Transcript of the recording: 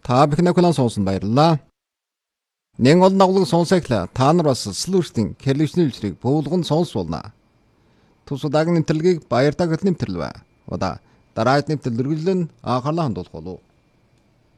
Та бүхэн ахлан сонсон баярлалаа. Нэн олон агуулга сонсоглоо. Та нар бас слүүртийн кэрлэгчний үйлчлэгийг бөөлгөн сонсуулна. Тус удаагийн нэвтрэлгийг баяртайг нэмтэрлэвэ. Удаа дараагийн нэвтрэл үргэлжлэн анхаарлаа хандуулах болов.